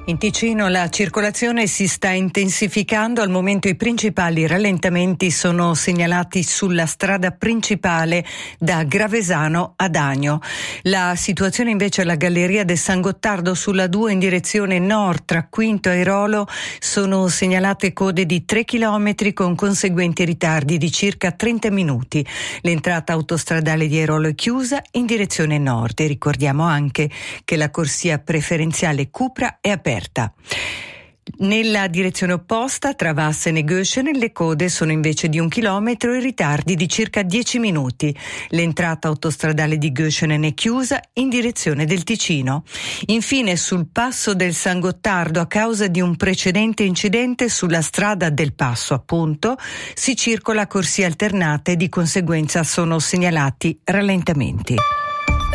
In Ticino la circolazione si sta intensificando, al momento i principali rallentamenti sono segnalati sulla strada principale da Gravesano ad Agno. La situazione invece alla Galleria del San Gottardo sulla 2 in direzione nord tra Quinto e Airolo sono segnalate code di 3 chilometri con conseguenti ritardi di circa 30 minuti. L'entrata autostradale di Airolo è chiusa in direzione nord e ricordiamo anche che la corsia preferenziale Cupra è aperta. Nella direzione opposta, tra Vassen e Göschenen, le code sono invece di 1 chilometro e ritardi di circa 10 minuti. L'entrata autostradale di Göschenen è chiusa in direzione del Ticino. Infine, sul passo del San Gottardo, a causa di un precedente incidente sulla strada del passo, appunto, si circola a corsie alternate e di conseguenza sono segnalati rallentamenti.